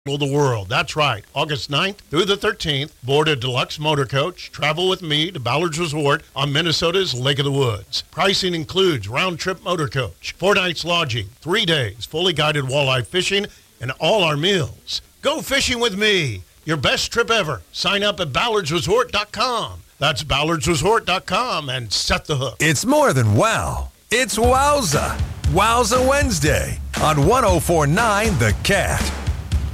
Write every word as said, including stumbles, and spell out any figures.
of the world. That's right. August ninth through the thirteenth, board a deluxe motor coach. Travel with me to Ballard's Resort on Minnesota's Lake of the Woods. Pricing includes round-trip motor coach, four nights lodging, three days, fully guided walleye fishing, and all our meals. Go fishing with me. Your best trip ever. Sign up at ballards resort dot com. That's ballards resort dot com and set the hook. It's more than wow. It's Wowza. Wowza Wednesday on one oh four point nine The Cat.